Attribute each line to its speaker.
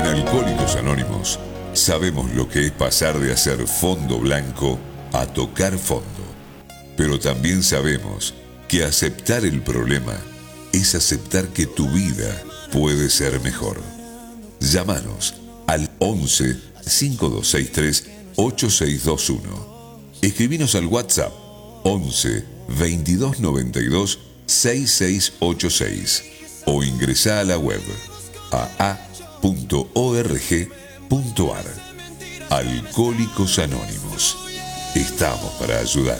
Speaker 1: En Alcohólicos Anónimos sabemos lo que es pasar de hacer fondo blanco a tocar fondo. Pero también sabemos que aceptar el problema es aceptar que tu vida puede ser mejor. Llámanos al 11 5263 8621. Escribinos al WhatsApp 11 2292 6686 o ingresá a la web aa.org.ar. Alcohólicos Anónimos. Estamos para ayudar.